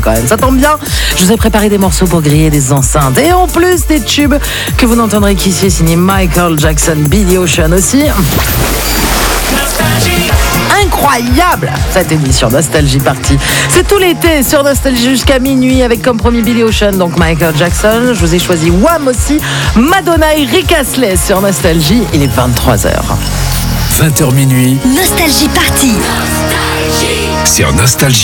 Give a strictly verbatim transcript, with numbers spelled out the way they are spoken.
Quand même, ça tombe bien, je vous ai préparé des morceaux pour griller des enceintes et en plus des tubes que vous n'entendrez qu'ici, signé Michael Jackson, Billy Ocean aussi. Incroyable cette émission Nostalgie Party. C'est tout l'été sur Nostalgie jusqu'à minuit avec comme promis Billy Ocean, donc Michael Jackson. Je vous ai choisi Wham aussi, Madonna et Rick Astley sur Nostalgie. Il est vingt-trois heures. vingt heures minuit. Nostalgie Party. Sur Nostalgie.